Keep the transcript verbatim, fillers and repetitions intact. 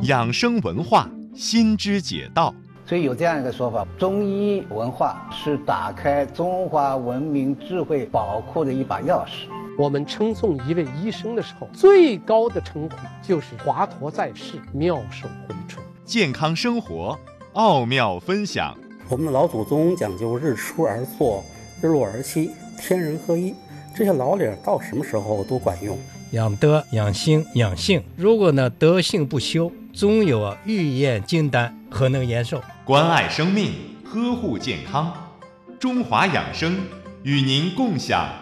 养生文化，心知解道。 所以有这样一个说法，中医文化是打开中华文明智慧宝库的一把钥匙。 我们称颂一位医生的时候，最高的称呼就是华佗在世，妙手回春。 健康生活，奥妙分享。 我们的老祖宗讲究日出而作，日落而息，天人合一，这些老理到什么时候都管用。 养德、养心、养性，如果呢德性不修，终有欲验金丹，何能延寿？ 关爱生命，呵护健康，中华养生与您共享